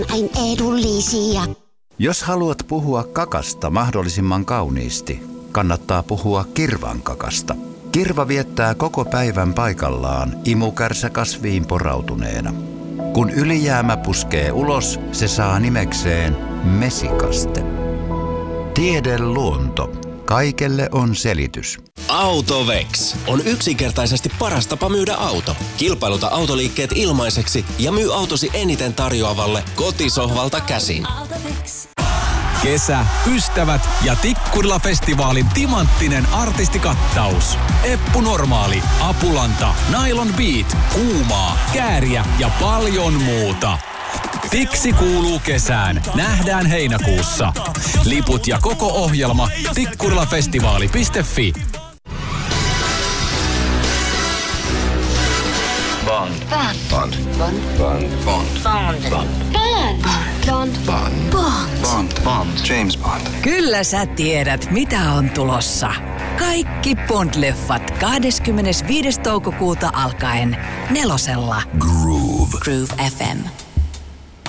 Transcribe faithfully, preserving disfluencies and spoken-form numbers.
Ain edullisia. Jos haluat puhua kakasta mahdollisimman kauniisti, kannattaa puhua kirvan kakasta. Kirva viettää koko päivän paikallaan imukärsä kasviin porautuneena. Kun ylijäämä puskee ulos, se saa nimekseen mesikaste. Tiede luonto. Kaikelle on selitys. Autovex on yksinkertaisesti paras tapa myydä auto. Kilpailuta autoliikkeet ilmaiseksi ja myy autosi eniten tarjoavalle kotisohvalta käsin. Kesä, ystävät ja Tikkurila-festivaalin timanttinen artistikattaus. Eppu Normaali, Apulanta, Nylon Beat, Kuumaa, Kääriä ja paljon muuta. Tiksi kuuluu kesään. Nähdään heinäkuussa. Liput ja koko ohjelma tikkurilafestivaali piste fi. Bond. Bond. Bond. Bond. Bond. Bond. Bond. Bond. Bond. Bond. Bond. James Bond. Kyllä sä tiedät, mitä on tulossa. Kaikki Bond-leffat kahdeskymmenesviides toukokuuta alkaen nelosella. Groove. Groove F M.